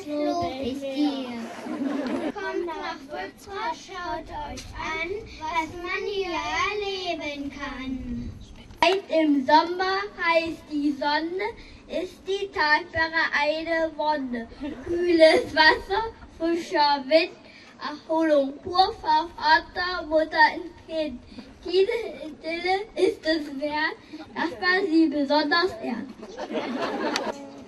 Lob ich dir. Kommt nach Würzburg, schaut euch an, was man hier erleben kann. Weit im Sommer heißt die Sonne, ist die Tatsache eine Wonne. Kühles Wasser, frischer Wind, Erholung pur für Vater, Mutter und Kind. Diese Idylle ist es wert, dass man sie besonders ehrt.